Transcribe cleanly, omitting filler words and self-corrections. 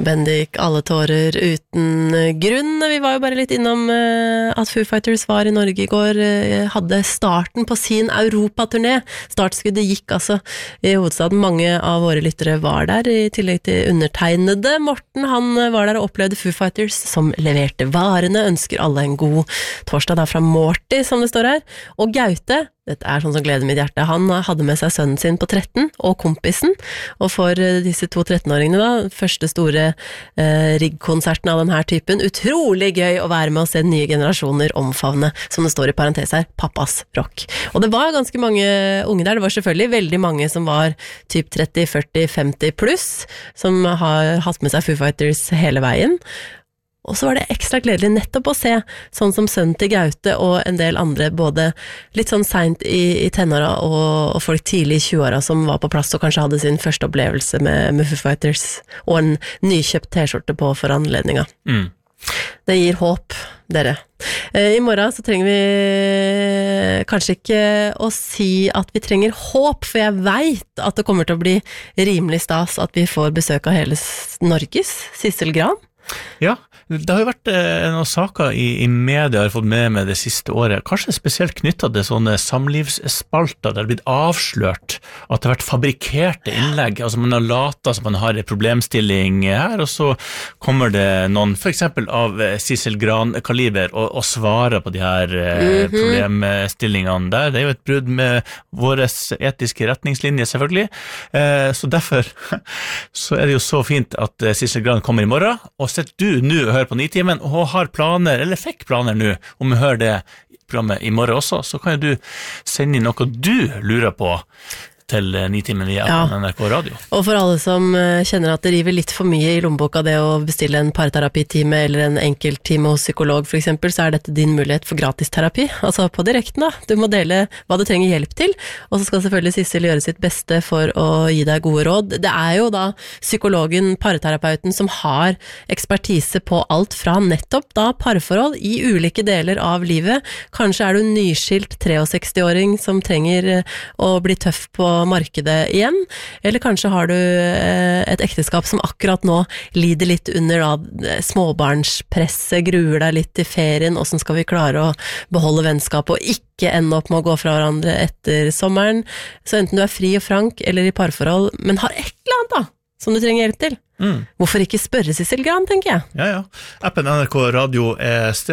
Bendik, alle tårer uten grunn. Vi var jo bare litt innom at Foo Fighters var i Norge i går, hadde starten på sin Europaturné. Startskuddet gikk altså i hovedstaden. Mange av våre lyttere var der, i tillegg til undertegnede. Morten, han var der og opplevde Foo Fighters som leverte varene. Ønsker alle en god torsdag da fra Morty, som det står her. Og Gaute, dette er sånn som gleder mitt hjerte, han hadde med seg sønnen sin på 13 og kompisen, og for disse to 13-åringene da, første store riggkonserten av denne typen, utrolig gøy å være med og se nye generasjoner omfavne, som det står i parentes her, pappas rock. Og det var ganske mange unge der, det var selvfølgelig veldig mange som var typ 30, 40, 50 pluss, som har hatt med seg Foo Fighters hele veien. Og så var det ekstra gledelig nettopp å se, sånn som sønnen til Gaute og en del andre, både litt sånn sent i tenåra og folk tidlig i 20-åra som var på plass og kanskje hadde sin første opplevelse med Foo Fighters, og en nykjøpt t-skjorte på for anledninga. Det gir håp, dere. I morgen så trenger vi kanskje ikke å si at vi trenger håp, for jeg vet at det kommer til å bli rimelig stas at vi får besøk av hele Norges Sissel Gran. Ja, det har jo vært noen saker i media jeg har fått med det siste året, kanskje spesielt knyttet til sånne samlivsspalter der det har blitt avslørt at det har vært fabrikkerte innlegg, altså man har latet som man har en problemstilling her, og så kommer det noen, for eksempel av Sissel Gran-kaliber, og svarer på de her problemstillingene der. Det er jo et brudd med våre etiske retningslinjer selvfølgelig, så derfor så er det jo så fint at Sissel Gran kommer i morgen, og sett du nå og hører på Nitimen og har planer, eller fikk planer nå, om å høre det programmet i morgen også, så kan jo du sende inn noe du lurer på til Nitimen via NRK Radio. Og for alle som kjenner at det river litt for mye i lommeboka det å bestille en parterapitime eller en enkelttime hos psykolog for eksempel, så er dette din mulighet for gratis terapi, altså på direkten da. Du må dele hva du trenger hjelp til, og så skal selvfølgelig Sissel gjøre sitt beste for å gi deg gode råd. Det er jo da psykologen, parterapeuten, som har ekspertise på alt fra nettopp da parforhold i ulike deler av livet. Kanskje er du nyskilt 63-åring som trenger å bli tøff på markedet igjen, eller kanskje har du et ekteskap som akkurat nå lider litt under da, småbarnspresset, gruer deg litt til ferien, hvordan skal vi klare å beholde vennskap og ikke ende opp med å gå fra hverandre etter sommeren, så enten du er fri og frank eller i parforhold, men har et eller annet da, som du trenger hjelp til. Hvorfor ikke spørre Sissel Gran, tenker jeg? Ja, appen NRK Radio er